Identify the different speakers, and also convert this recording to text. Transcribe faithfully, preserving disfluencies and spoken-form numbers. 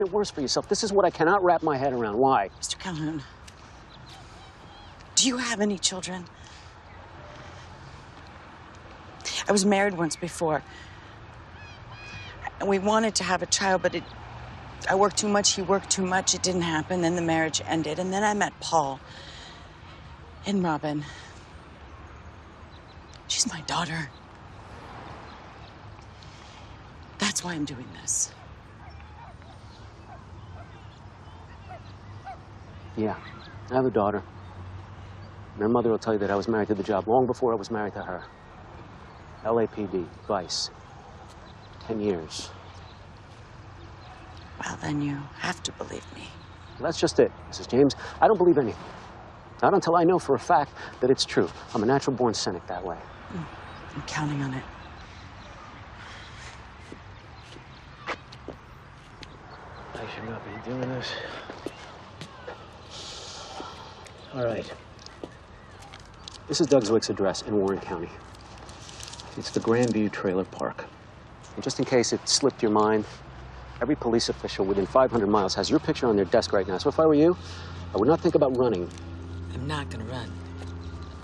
Speaker 1: it worse for yourself. This is what I cannot wrap my head around. Why?
Speaker 2: Mister Calhoun, do you have any children? I was married once before. And we wanted to have a child, but it, I worked too much, he worked too much, it didn't happen, then the marriage ended. And then I met Paul and Robin. She's my daughter. That's why I'm doing this.
Speaker 1: Yeah, I have a daughter. And her mother will tell you that I was married to the job long before I was married to her. L A P D, Vice. Ten years.
Speaker 2: Well, then you have to believe me.
Speaker 1: Well, that's just it, Missus James. I don't believe anything. Not until I know for a fact that it's true. I'm a natural-born cynic that way.
Speaker 2: Mm, I'm counting on it.
Speaker 1: I should not be doing this. All right. This is Doug Zwick's address in Warren County. It's the Grandview Trailer Park. And just in case it slipped your mind, every police official within five hundred miles has your picture on their desk right now. So if I were you, I would not think about running.
Speaker 3: I'm not gonna run.